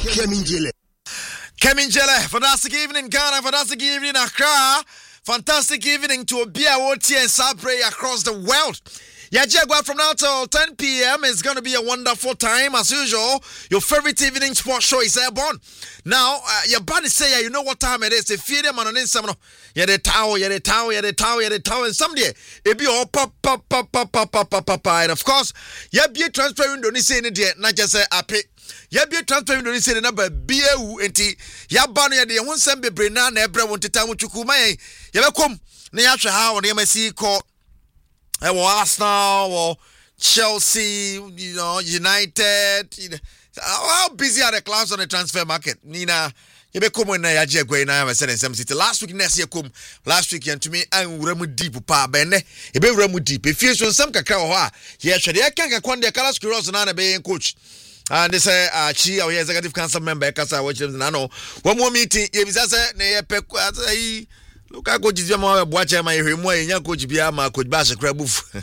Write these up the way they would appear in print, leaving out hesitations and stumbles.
Keminjele, fantastic evening Ghana, fantastic evening Accra, fantastic evening to Obia Woti and Sabre across the world. Yajagwa from now till 10 p.m. It's going to be a wonderful time as usual. Your favorite evening sports show is airborne. Now, your body say, you know what time it is. If you them on an instant, you're the tower, and someday it be all pop. And of course, you be transferring the Nissan India, not just say, I pay. Ya be transfer no say number BAU enti ya ba no ya de ho nsem bebre na na ebre won teta mutwuku man ya bekom na ya hwe ha won ya masi ko e wo Arsenal or Chelsea, United, how busy are the clubs on the transfer market? Nina you bekom na ya jegwe na ya say nsem city last week next year kom last week and to me an wuramu deep pa benne e be wuramu deep e fie so nsem kakra ho a ye hwe de ya kan kakwa de Carlos Queiroz na be coach. And they say, Chi, our executive council member, Casa, which is Nano. One more meeting, if it's a look, I go to Jama, watch my remote, and young coach Biama, Coach Bash, Craboof.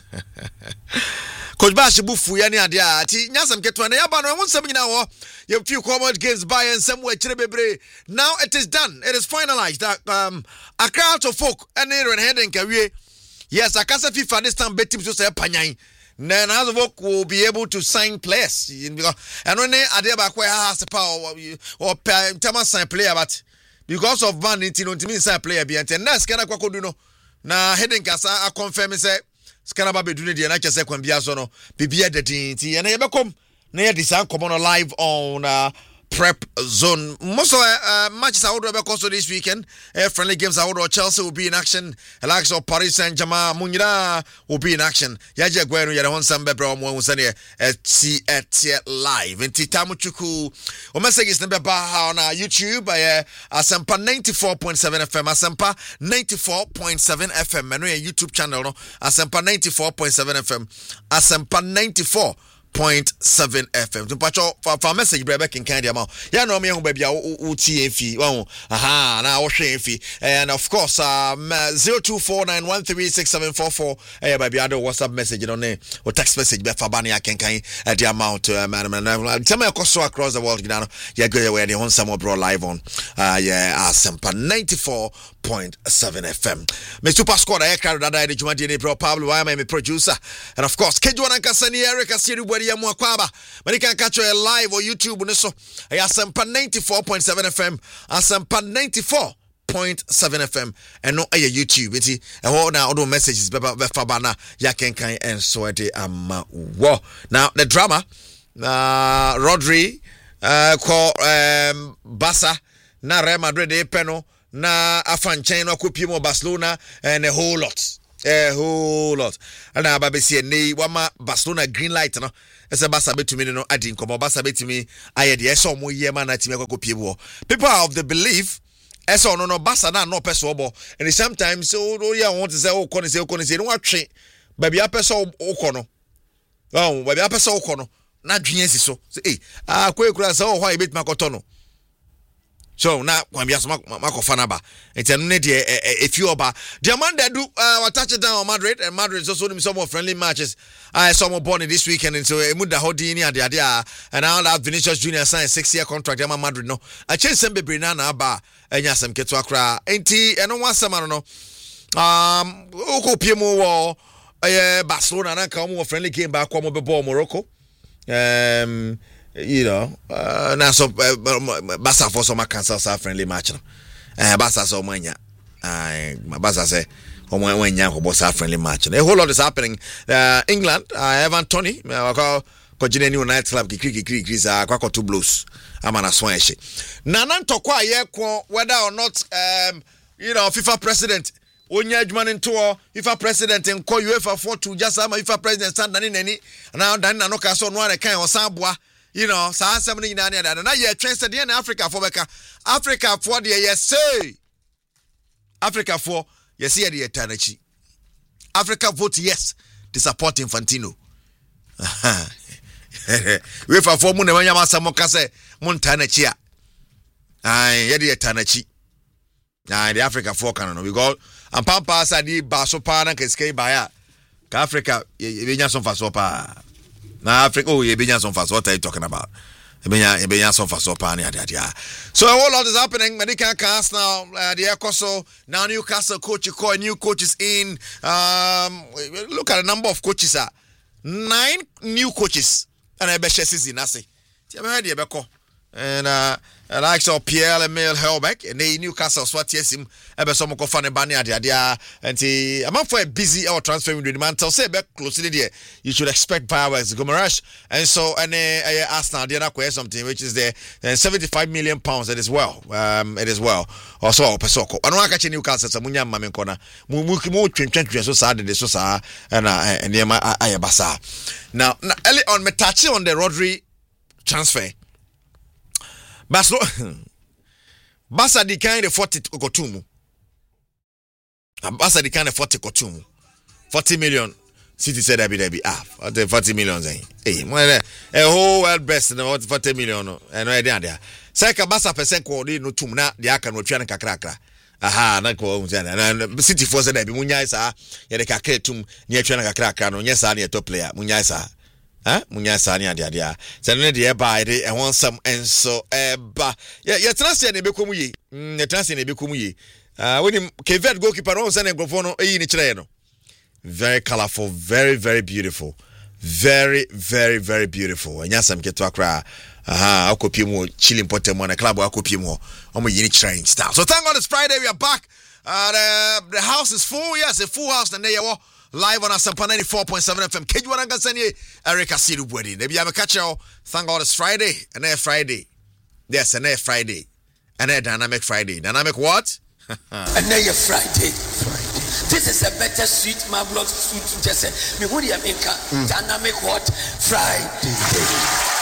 Coach Bash, Boofu, Yani, Yasam Ketwan, Yabana, 1 7 hour. You have few common games by and somewhere, Chrebebre. Now it is done, it is finalized that a crowd of folk and near and head and career. Yes, I can't say FIFA this time, bet him to say Panay. Then as work will be able to sign players. And when they are there back where has the power or Thomas sign player, but because of money, it don't mean sign player be and that's kind of what could do no. Now heading casa I confirm say Scanaba be doing the and I just say when Biasono be the tea and I become near this come on live on Prep Zone. Most of matches are over course of this weekend. Friendly games are over. Chelsea will be in action. Alex of Paris Saint-Germain, Munira will be in action. Yaja Guerrero, you don't some better on one at live. And Titamu Chuku, or message is number on YouTube by Asampa 94.7 FM, Asampa 94.7 FM, and YouTube channel, Asampa 94.7 FM, Asampa 94.7 FM. To patch for message back in Canada. Ya no me ho baby UTF. Aha, na wo hwe fi. And of course 0249136744 baby other WhatsApp message on there or text message be fa ba na kan the amount madam. Tell me across the world now. Ya go where the on some bro live on Asempa 94.7 FM. Me super squad crowd that I the bro Pablo I am my producer. And of course Kejuan Kasani Eric Asiri Yamu Kwaba. But you can catch you live or YouTube so Asempa 94.7 FM, Asempa 94.7 FM, and no YouTube. It's all now all messages Fabana Yakenkai and so ama wo. Now the drama Rodri call Barca na Real Madrid peno na Afanchen no kupimo Barcelona and a whole lot. And now baby see ne wama Barcelona green light no. Ese Barca betumi no adi nkomo Barca betumi ayede eso mo yema na time akokopie bo. People are of the belief eso no Barca na no person obo. And sometimes so ya want to say o kono say no atwe. Baby apeso o kono. Oh, baby apeso o kono. Na dwen si so. Say kwekura say o hwa ebetumi akoto no. So now when we ask Marco Fanaba, it's a need if you about the man that do touch it down on Madrid, and Madrid is also some more friendly matches. I saw more born this weekend, and so Muda Hodini and the idea, and now that Vinicius Junior signed 6-year contract. I'm Madrid no. I changed some baby nana ba and yasam keto akra. Enti and no one summer no. Oko Piemo war Barcelona and come more friendly game back come over Morocco. Now so Barca for some cancel friendly match. Barca so manya. Barca say when you go friendly match. A whole lot is happening. England, Evan Tony, Kojine United Club, Kikri, Kwako 2 Blues. Amana Swanshe. Nanan Tokwa Yeko, whether or not FIFA president. Onyajman into FIFA president and call UEFA for to just FIFA president stand nani now dan no ka so no one kan o sanboa saa asem ni nyina na na ye twese de na Africa for beka Africa for de ye say Africa for ye say de etanachi Africa vote yes to support Infantino UEFA for mu na manya masamo ka say mu ntanachi ye de etanachi the Africa for kan no we go and pampa sadi baso pa na keske baya ka Africa ye benya son faso pa na Africa ye benya son faso what are you talking about Ebenya so for so pan ya. So a whole lot is happening. Medical cast now. The Ecoso now Newcastle coach. You call new coaches in. Look at the number of coaches. 9 new coaches and I bet season. I say. And like so Pierre-Emile Helbeck and the Newcastle swat yes him ebe so moko fan bani adia and I'm up for a busy or transfer window man tell say back close to there you should expect fireworks Gomarash and so and Arsenal they are something which is the 75 million pounds it is well also pesoko anu aka che Newcastle so munya ma men kona mu twentwentwe so sad de so sa and ayabasa now early on metachi on the Rodri transfer Basa di kind of 40 kotumu. Basa di kind of 40 kotumu. 40 million. City said that be 40 million. Hey, a whole world best in 40 million. And no idea there. Saka Basa percent ko no tum na dia kan watwa kakrakra. Aha, na ko City force that be munya isa ya de kakra tum ni atwa na kakrakra no nya sa na top player munya isa. Munya sani adia sane de eba ide e won sam enso eba ya transfer na bekomu yi transfer na bekomu yi when Kevet goalkeeper no sane grofo no eyi ni kire no very colorful, very very beautiful, very very very beautiful anya sam keto akra akopie mu chilling potem on a club akopie mu omo yi ni kire style. So thank God it's Friday, we are back. The house is full. Yes, a full house and there you live on Asampa 94.7 FM. Kejuana Gansani, Eric Asiru Bwedi. Maybe I'm a catcher. Thank God it's Friday. And a Friday. Yes, and a Friday. And a dynamic Friday. Dynamic what? And a Friday. This is a better sweet marvelous suit. Just say, me what do you make? Dynamic what? Friday.